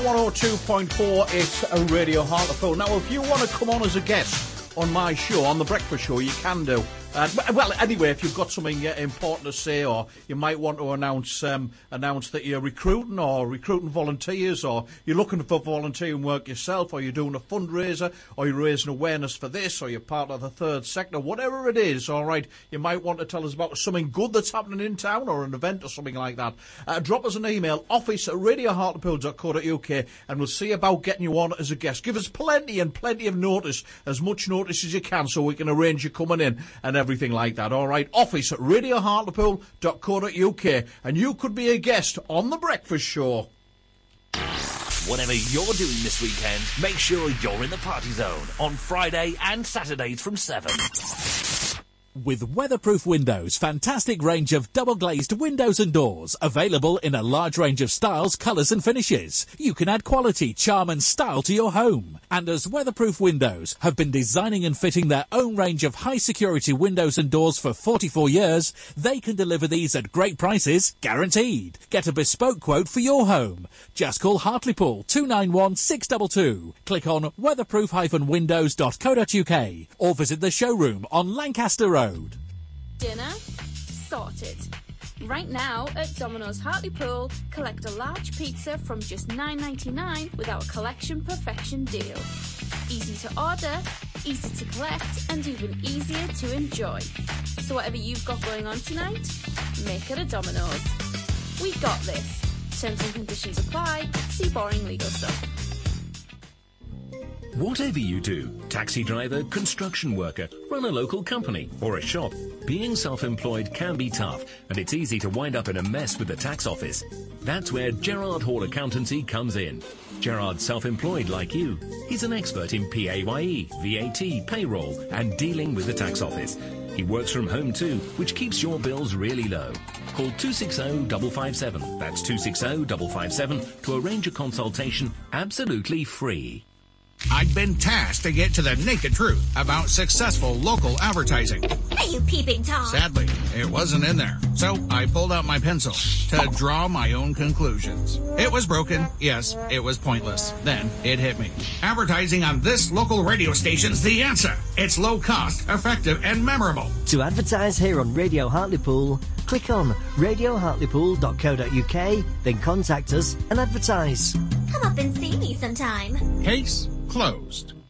102.4, it's a Radio Hartlepool. Now, if you want to come on as a guest on my show, on The Breakfast Show, you can do. Well, anyway, if you've got something important to say, or you might want to announce that you're recruiting volunteers, or you're looking for volunteering work yourself, or you're doing a fundraiser, or you're raising awareness for this, or you're part of the third sector, whatever it is, all right, you might want to tell us about something good that's happening in town, or an event or something like that. Drop us an email, office@radiohartlepool.co.uk, and we'll see about getting you on as a guest. Give us plenty of notice, as much notice as you can, so we can arrange you coming in and everything like that. All right, office@radiohartlepool.co.uk, and you could be a guest on The Breakfast Show. Whatever you're doing this weekend, make sure you're in the party zone on Friday and Saturdays from 7. With Weatherproof Windows, fantastic range of double-glazed windows and doors, available in a large range of styles, colours and finishes. You can add quality, charm and style to your home. And as Weatherproof Windows have been designing and fitting their own range of high-security windows and doors for 44 years, they can deliver these at great prices, guaranteed. Get a bespoke quote for your home. Just call Hartlepool 291 622. Click on weatherproof-windows.co.uk or visit the showroom on Lancaster Road. Dinner sorted. Right now at Domino's Hartlepool, collect a large pizza from just $9.99 with our Collection Perfection deal. Easy to order, easy to collect, and even easier to enjoy. So whatever you've got going on tonight, make it a Domino's. We got this. Terms and conditions apply. See boring legal stuff. Whatever you do, taxi driver, construction worker, run a local company or a shop, being self-employed can be tough, and it's easy to wind up in a mess with the tax office. That's where Gerard Hall Accountancy comes in. Gerard's self-employed like you. He's an expert in PAYE, VAT, payroll, and dealing with the tax office. He works from home too, which keeps your bills really low. Call 260-557. That's 260-557 to arrange a consultation absolutely free. I'd been tasked to get to the naked truth about successful local advertising. Are you peeping Tom? Sadly, it wasn't in there. So I pulled out my pencil to draw my own conclusions. It was broken. Yes, it was pointless. Then it hit me. Advertising on this local radio station's the answer. It's low cost, effective, and memorable. To advertise here on Radio Hartlepool, click on radiohartlepool.co.uk, then contact us and advertise. Come up and see me sometime. Case closed.